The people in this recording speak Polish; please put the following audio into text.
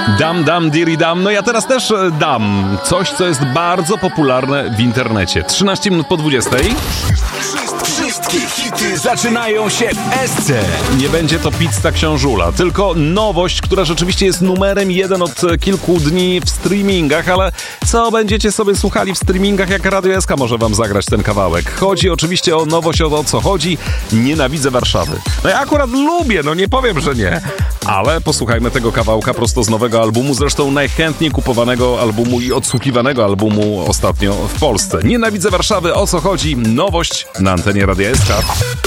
Dam, diri dam. No ja teraz też dam coś, co jest bardzo popularne w internecie. 13 minut po 20. Wszystkie hity zaczynają się w SC. Nie będzie to pizza książula, tylko nowość, która rzeczywiście jest numerem 1 od kilku dni w streamingach, ale co będziecie sobie słuchali w streamingach, jak Radio SK może wam zagrać ten kawałek? Chodzi oczywiście o nowość, o co chodzi. Nienawidzę Warszawy. No ja akurat lubię, no nie powiem, że nie. Ale posłuchajmy tego kawałka prosto z nowego albumu, zresztą najchętniej kupowanego albumu i odsłuchiwanego albumu ostatnio w Polsce. Nienawidzę Warszawy, o co chodzi? Nowość na antenie Radia SK.